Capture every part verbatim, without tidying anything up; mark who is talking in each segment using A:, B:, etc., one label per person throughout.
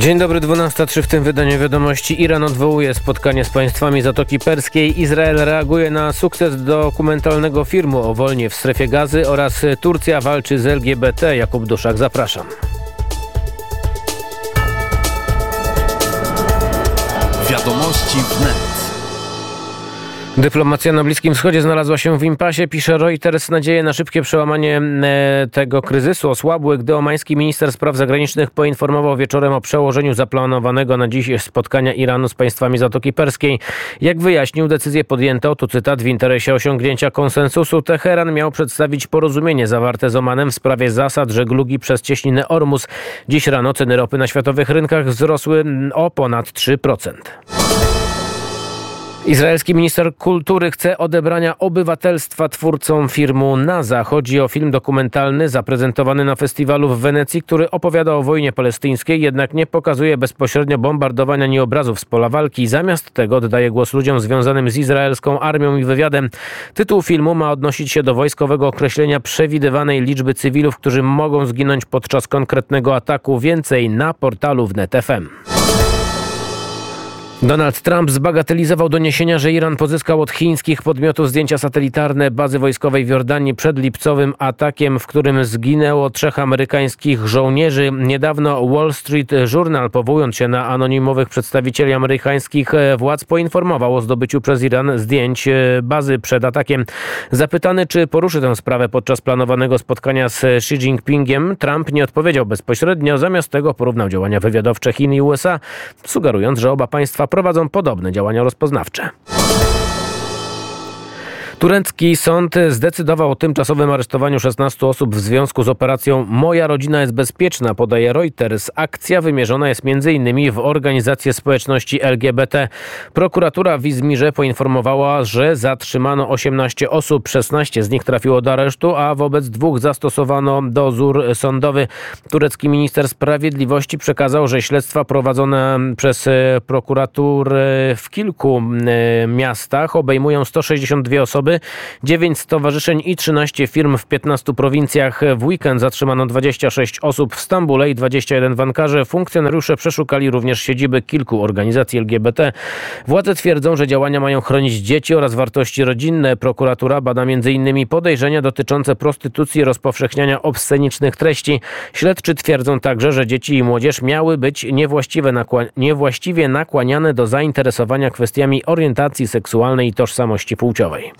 A: Dzień dobry, dwunasta trzy w tym wydaniu wiadomości. Iran odwołuje spotkanie z państwami Zatoki Perskiej. Izrael reaguje na sukces dokumentalnego filmu o wojnie w strefie Gazy oraz Turcja walczy z L G B T. Jakub Duszak, zapraszam.
B: Wiadomości wnet.
A: Dyplomacja na Bliskim Wschodzie znalazła się w impasie, pisze Reuters. Nadzieję na szybkie przełamanie e, tego kryzysu osłabły, gdy omański minister spraw zagranicznych poinformował wieczorem o przełożeniu zaplanowanego na dziś spotkania Iranu z państwami Zatoki Perskiej. Jak wyjaśnił, decyzję podjęto, tu cytat, w interesie osiągnięcia konsensusu. Teheran miał przedstawić porozumienie zawarte z Omanem w sprawie zasad żeglugi przez cieśninę Ormus. Dziś rano ceny ropy na światowych rynkach wzrosły o ponad trzy procent. Izraelski minister kultury chce odebrania obywatelstwa twórcom filmu NASA. Chodzi o film dokumentalny zaprezentowany na festiwalu w Wenecji, który opowiada o wojnie palestyńskiej, jednak nie pokazuje bezpośrednio bombardowania ani obrazów z pola walki. Zamiast tego oddaje głos ludziom związanym z izraelską armią i wywiadem. Tytuł filmu ma odnosić się do wojskowego określenia przewidywanej liczby cywilów, którzy mogą zginąć podczas konkretnego ataku. Więcej na portalu wnet kropka f m. Donald Trump zbagatelizował doniesienia, że Iran pozyskał od chińskich podmiotów zdjęcia satelitarne bazy wojskowej w Jordanii przed lipcowym atakiem, w którym zginęło trzech amerykańskich żołnierzy. Niedawno Wall Street Journal, powołując się na anonimowych przedstawicieli amerykańskich władz, poinformował o zdobyciu przez Iran zdjęć bazy przed atakiem. Zapytany, czy poruszy tę sprawę podczas planowanego spotkania z Xi Jinpingiem, Trump nie odpowiedział bezpośrednio. Zamiast tego porównał działania wywiadowcze Chin i U S A, sugerując, że oba państwa prowadzą podobne działania rozpoznawcze. Turecki sąd zdecydował o tymczasowym aresztowaniu szesnastu osób w związku z operacją Moja rodzina jest bezpieczna, podaje Reuters. Akcja wymierzona jest między innymi w organizację społeczności L G B T. Prokuratura w Izmirze poinformowała, że zatrzymano osiemnaście osób, szesnaście z nich trafiło do aresztu, a wobec dwóch zastosowano dozór sądowy. Turecki minister sprawiedliwości przekazał, że śledztwa prowadzone przez prokuraturę w kilku miastach obejmują sto sześćdziesiąt dwie osoby, dziewięć stowarzyszeń i trzynaście firm w piętnastu prowincjach. W weekend zatrzymano dwadzieścia sześć osób w Stambule i dwadzieścia jeden w Ankarze. Funkcjonariusze przeszukali również siedziby kilku organizacji L G B T. Władze twierdzą, że działania mają chronić dzieci oraz wartości rodzinne. Prokuratura bada między innymi podejrzenia dotyczące prostytucji i rozpowszechniania obscenicznych treści. Śledczy twierdzą także, że dzieci i młodzież miały być niewłaściwie, nakła- niewłaściwie nakłaniane do zainteresowania kwestiami orientacji seksualnej i tożsamości płciowej.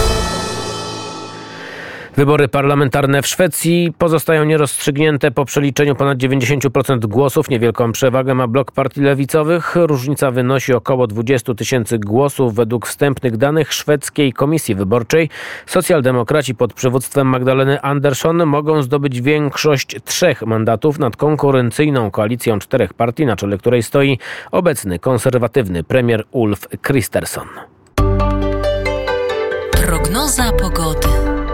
A: Wybory parlamentarne w Szwecji pozostają nierozstrzygnięte. Po przeliczeniu ponad dziewięćdziesiąt procent głosów niewielką przewagę ma blok partii lewicowych. Różnica wynosi około dwadzieścia tysięcy głosów. Według wstępnych danych szwedzkiej komisji wyborczej socjaldemokraci pod przywództwem Magdaleny Andersson mogą zdobyć większość trzech mandatów nad konkurencyjną koalicją czterech partii, na czele której stoi obecny konserwatywny premier Ulf Kristersson.
C: Prognoza pogody.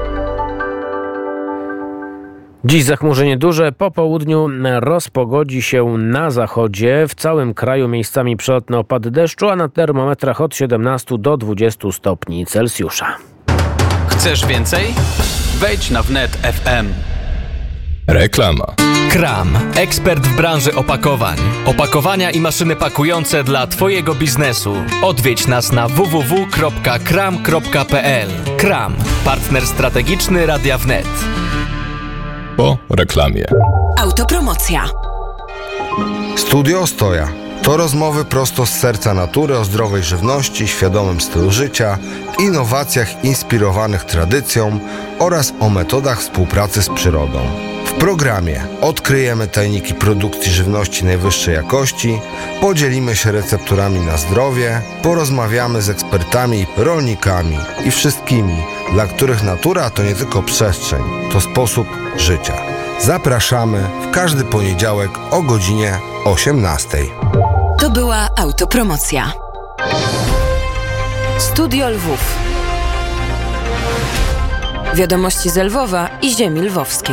A: Dziś zachmurzenie duże, po południu rozpogodzi się na zachodzie. W całym kraju miejscami przelotne opady deszczu, a na termometrach od siedemnastu do dwudziestu stopni Celsjusza.
B: Chcesz więcej? Wejdź na wnet kropka f m.
D: Reklama.
E: Kram. Ekspert w branży opakowań. Opakowania i maszyny pakujące dla Twojego biznesu. Odwiedź nas na w w w kropka kram kropka p l. Kram. Partner strategiczny Radia Wnet.
D: Po reklamie.
C: Autopromocja.
F: Studio Ostoja. To rozmowy prosto z serca natury o zdrowej żywności, świadomym stylu życia, innowacjach inspirowanych tradycją oraz o metodach współpracy z przyrodą. W programie odkryjemy tajniki produkcji żywności najwyższej jakości, podzielimy się recepturami na zdrowie, porozmawiamy z ekspertami, rolnikami i wszystkimi, dla których natura to nie tylko przestrzeń, to sposób życia. Zapraszamy w każdy poniedziałek o godzinie osiemnastej.
C: To była autopromocja. Studio Lwów. Wiadomości z Lwowa i ziemi lwowskiej.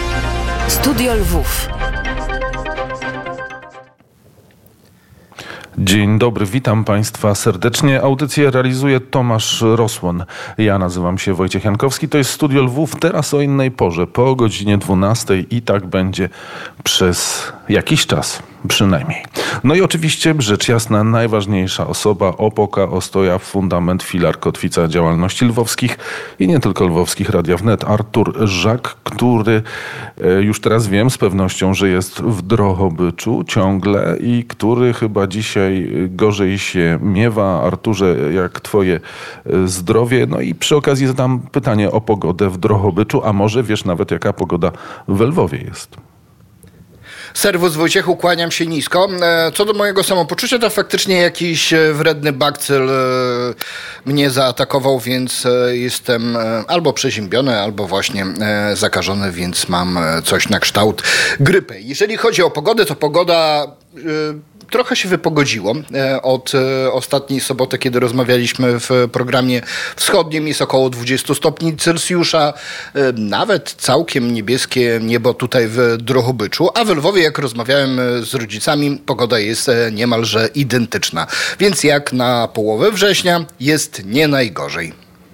C: Studio Lwów.
G: Dzień dobry, witam Państwa serdecznie. Audycję realizuje Tomasz Rosłon. Ja nazywam się Wojciech Jankowski. To jest Studio Lwów, teraz o innej porze, po godzinie dwunastej i tak będzie przez jakiś czas przynajmniej. No i oczywiście rzecz jasna najważniejsza osoba, opoka, ostoja, fundament, filar, kotwica działalności lwowskich i nie tylko lwowskich Radia Wnet, Artur Żak, który już teraz wiem z pewnością, że jest w Drohobyczu ciągle i który chyba dzisiaj gorzej się miewa. Arturze, jak twoje zdrowie? No i przy okazji zadam pytanie o pogodę w Drohobyczu, a może wiesz nawet jaka pogoda w Lwowie jest?
H: Serwus Wojciechu, kłaniam się nisko. Co do mojego samopoczucia, to faktycznie jakiś wredny bakcyl mnie zaatakował, więc jestem albo przeziębiony, albo właśnie zakażony, więc mam coś na kształt grypy. Jeżeli chodzi o pogodę, to pogoda trochę się wypogodziło od ostatniej soboty, kiedy rozmawialiśmy w programie wschodnim. Jest około dwadzieścia stopni Celsjusza, nawet całkiem niebieskie niebo tutaj w Drohobyczu, a w Lwowie, jak rozmawiałem z rodzicami, pogoda jest niemalże identyczna. Więc jak na połowę września jest nie najgorzej.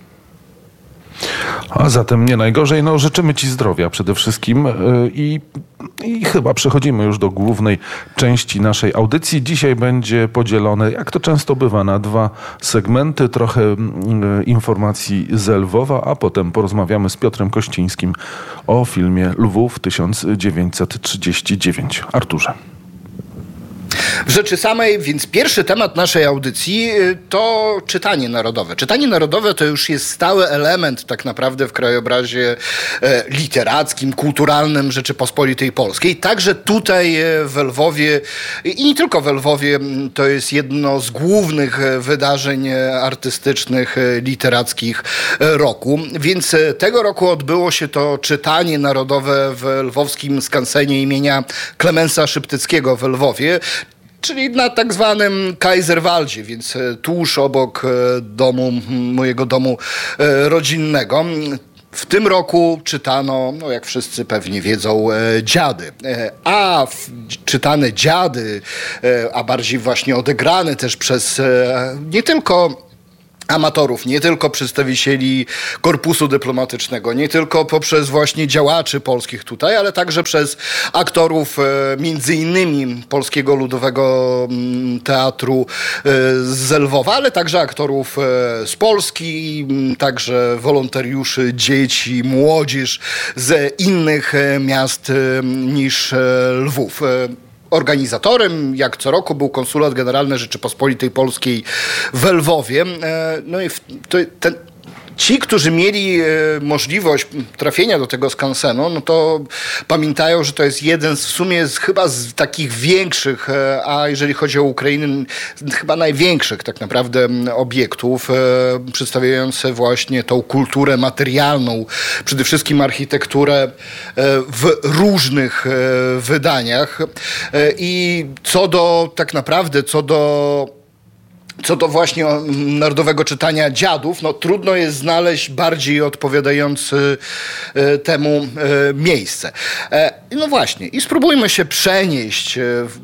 G: A zatem nie najgorzej. No, życzymy Ci zdrowia przede wszystkim i, i chyba przechodzimy już do głównej części naszej audycji. Dzisiaj będzie podzielone, jak to często bywa, na dwa segmenty. Trochę informacji z Lwowa, a potem porozmawiamy z Piotrem Kościńskim o filmie Lwów tysiąc dziewięćset trzydzieści dziewięć. Arturze.
H: W rzeczy samej, więc pierwszy temat naszej audycji to czytanie narodowe. Czytanie narodowe to już jest stały element tak naprawdę w krajobrazie literackim, kulturalnym Rzeczypospolitej Polskiej. Także tutaj w Lwowie i nie tylko w Lwowie to jest jedno z głównych wydarzeń artystycznych, literackich roku. Więc tego roku odbyło się to czytanie narodowe w lwowskim skansenie imienia Klemensa Szybtyckiego w Lwowie, czyli na tak zwanym Kaiserwaldzie, więc tuż obok domu, mojego domu rodzinnego. W tym roku czytano, no jak wszyscy pewnie wiedzą, dziady. A w, czytane dziady, a bardziej właśnie odegrane też przez nie tylko amatorów, nie tylko przedstawicieli korpusu dyplomatycznego, nie tylko poprzez właśnie działaczy polskich tutaj, ale także przez aktorów między innymi Polskiego Ludowego Teatru z Lwowa, ale także aktorów z Polski, także wolontariuszy, dzieci, młodzież z innych miast niż Lwów. Organizatorem, jak co roku, był Konsulat Generalny Rzeczypospolitej Polskiej w Lwowie. No i to, ten, ci, którzy mieli możliwość trafienia do tego skansenu, no to pamiętają, że to jest jeden z, w sumie z, chyba z takich większych, a jeżeli chodzi o Ukrainę, chyba największych tak naprawdę obiektów, przedstawiające właśnie tą kulturę materialną, przede wszystkim architekturę w różnych wydaniach. I co do tak naprawdę, co do Co do właśnie narodowego czytania dziadów, no trudno jest znaleźć bardziej odpowiadający e, temu e, miejsce. E, no właśnie, i spróbujmy się przenieść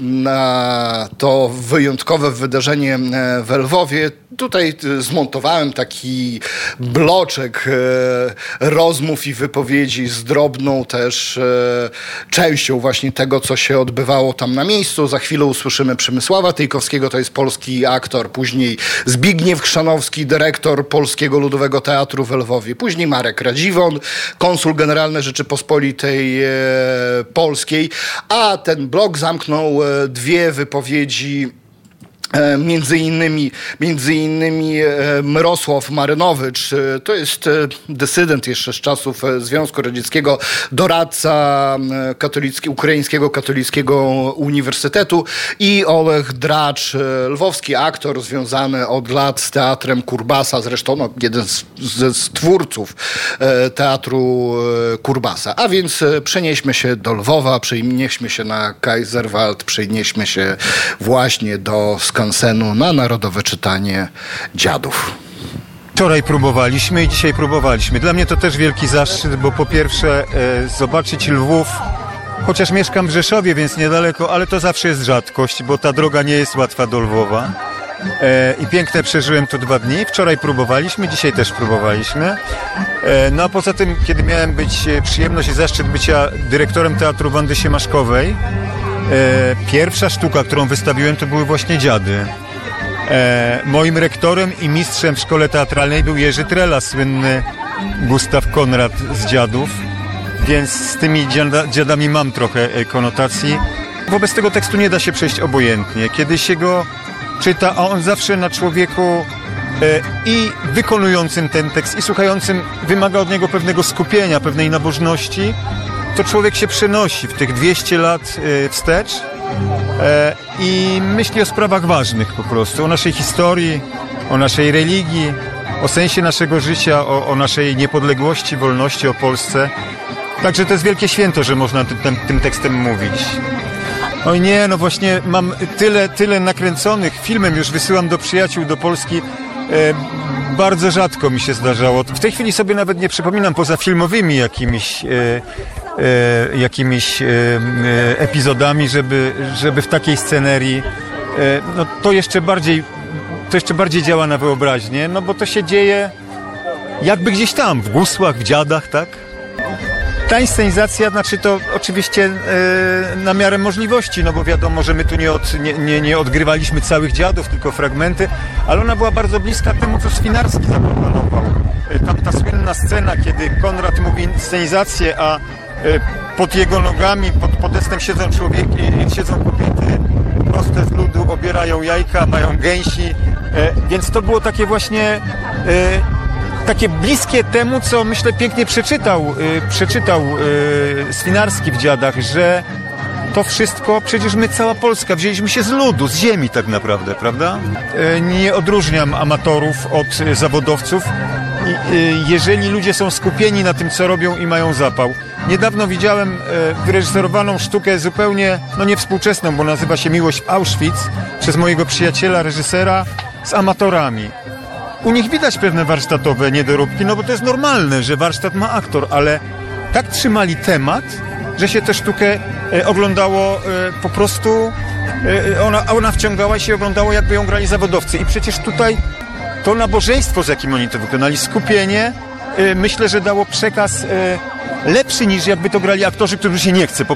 H: na to wyjątkowe wydarzenie w Lwowie. Tutaj zmontowałem taki bloczek e, rozmów i wypowiedzi z drobną też e, częścią właśnie tego, co się odbywało tam na miejscu. Za chwilę usłyszymy Przemysława Tyjkowskiego, to jest polski aktor, później Zbigniew Chrzanowski, dyrektor Polskiego Ludowego Teatru w Lwowie, później Marek Radziwon, konsul generalny Rzeczypospolitej e, Polskiej, a ten blok zamknął e, dwie wypowiedzi Między innymi, między innymi Mirosław Marynowicz, to jest dysydent jeszcze z czasów Związku Radzieckiego, doradca katolicki, Ukraińskiego Katolickiego Uniwersytetu, i Olech Dracz, lwowski aktor związany od lat z teatrem Kurbasa, zresztą no, jeden z, z, z twórców teatru Kurbasa. A więc przenieśmy się do Lwowa, przenieśmy się na Kaiserwald, przenieśmy się właśnie do skansenu na narodowe czytanie dziadów.
I: Wczoraj próbowaliśmy i dzisiaj próbowaliśmy. Dla mnie to też wielki zaszczyt, bo po pierwsze e, zobaczyć Lwów chociaż mieszkam w Rzeszowie, więc niedaleko, ale to zawsze jest rzadkość, bo ta droga nie jest łatwa do Lwowa. E, I piękne przeżyłem tu dwa dni. Wczoraj próbowaliśmy, dzisiaj też próbowaliśmy. E, no a poza tym, kiedy miałem być e, przyjemność i zaszczyt bycia dyrektorem Teatru Wandy Siemaszkowej, e, pierwsza sztuka, którą wystawiłem, to były właśnie Dziady. E, moim rektorem i mistrzem w szkole teatralnej był Jerzy Trela, słynny Gustaw Konrad z Dziadów, więc z tymi dziada, dziadami mam trochę e, konotacji. Wobec tego tekstu nie da się przejść obojętnie. Kiedy się go czyta, a on zawsze na człowieku e, i wykonującym ten tekst, i słuchającym wymaga od niego pewnego skupienia, pewnej nabożności, to człowiek się przenosi w tych dwieście lat e, wstecz e, i myśli o sprawach ważnych po prostu, o naszej historii, o naszej religii, o sensie naszego życia, o, o naszej niepodległości, wolności, o Polsce. Także to jest wielkie święto, że można tym, tym, tym tekstem mówić. Oj nie, no właśnie mam tyle, tyle nakręconych, filmem już wysyłam do przyjaciół, do Polski. E, bardzo rzadko mi się zdarzało. W tej chwili sobie nawet nie przypominam, poza filmowymi jakimiś, e, e, jakimiś e, e, epizodami, żeby, żeby w takiej scenerii, e, no to jeszcze bardziej, to jeszcze bardziej działa na wyobraźnię, no bo to się dzieje jakby gdzieś tam, w Gusłach, w Dziadach, tak? Ta inscenizacja, znaczy to oczywiście e, na miarę możliwości, no bo wiadomo, że my tu nie, od, nie, nie, nie odgrywaliśmy całych Dziadów, tylko fragmenty, ale ona była bardzo bliska temu, co Swinarski zaproponował. E, tam ta słynna scena, kiedy Konrad mówi inscenizację, a e, pod jego nogami, pod podestem siedzą człowieki, siedzą kobiety proste z ludu, obierają jajka, mają gęsi, e, więc to było takie właśnie... E, takie bliskie temu, co myślę pięknie przeczytał, yy, przeczytał yy, Swinarski w Dziadach, że to wszystko, przecież my, cała Polska, wzięliśmy się z ludu, z ziemi tak naprawdę, prawda? Yy, nie odróżniam amatorów od yy, zawodowców. I, yy, jeżeli ludzie są skupieni na tym, co robią i mają zapał. Niedawno widziałem yy, wyreżyserowaną sztukę zupełnie, no niewspółczesną, bo nazywa się Miłość w Auschwitz, przez mojego przyjaciela, reżysera, z amatorami. U nich widać pewne warsztatowe niedoróbki, no bo to jest normalne, że warsztat ma aktor, ale tak trzymali temat, że się tę sztukę e, oglądało e, po prostu, e, ona, ona wciągała się i oglądało, jakby ją grali zawodowcy. I przecież tutaj to nabożeństwo, z jakim oni to wykonali, skupienie, e, myślę, że dało przekaz e, lepszy niż jakby to grali aktorzy, którym się nie chce po